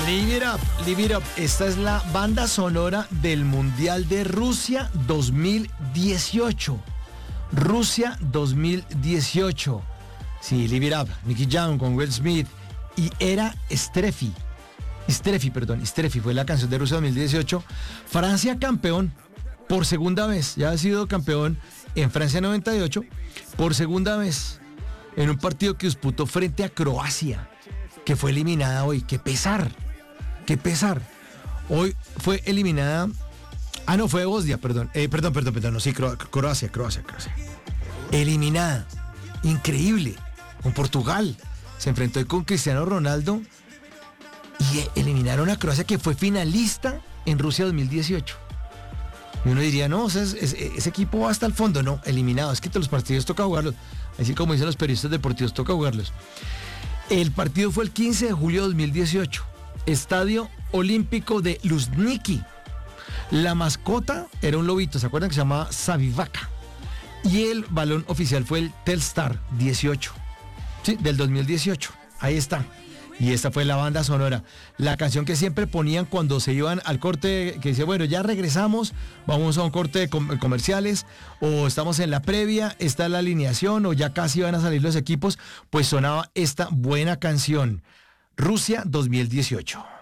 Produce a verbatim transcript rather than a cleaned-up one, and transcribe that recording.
Live It Up, Live It Up. Esta es la banda sonora del Mundial de Rusia dos mil dieciocho. Rusia dos mil dieciocho. Sí, Live It Up. Nicky Jam con Will Smith. Y era Streffi. Streffi, perdón. Streffi fue la canción de Rusia dos mil dieciocho. Francia campeón por segunda vez. Ya ha sido campeón en Francia noventa y ocho. Por segunda vez. En un partido que disputó frente a Croacia, que fue eliminada hoy. ¡Qué pesar! ¡Qué pesar! Hoy fue eliminada... Ah, no, fue Bosnia, perdón. Eh, perdón, perdón, perdón. No, sí, Cro- Croacia, Croacia, Croacia. Eliminada. Increíble. Con Portugal. Se enfrentó con Cristiano Ronaldo y eh, eliminaron a Croacia, que fue finalista en Rusia dos mil dieciocho. Y uno diría, no, o sea, es, es, ese equipo va hasta el fondo. No, eliminado. Es que los partidos toca jugarlos. Así como dicen los periodistas deportivos, toca jugarlos. El partido fue el quince de julio de dos mil dieciocho. Estadio Olímpico de Luzhniki. La mascota era un lobito, ¿se acuerdan? Que se llamaba Savivaka. Y el balón oficial fue el Telstar dieciocho. Sí, del dos mil dieciocho. Ahí está. Y esta fue la banda sonora. La canción que siempre ponían cuando se iban al corte, que decía, bueno, ya regresamos, vamos a un corte de com- comerciales, o estamos en la previa, está la alineación, o ya casi van a salir los equipos, pues sonaba esta buena canción. Rusia dos mil dieciocho.